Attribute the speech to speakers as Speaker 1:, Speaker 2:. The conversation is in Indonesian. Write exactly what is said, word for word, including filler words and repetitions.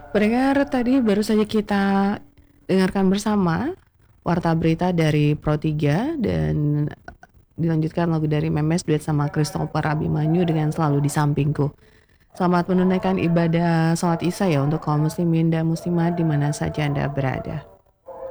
Speaker 1: Pendengar, tadi baru saja kita dengarkan bersama warta berita dari Pro tiga dan dilanjutkan lagu dari Memes duet sama Christopher Abimanyu dengan Selalu di Sampingku. Selamat menunaikan ibadah salat Isya ya untuk kaum muslimin dan muslimat di mana saja Anda berada.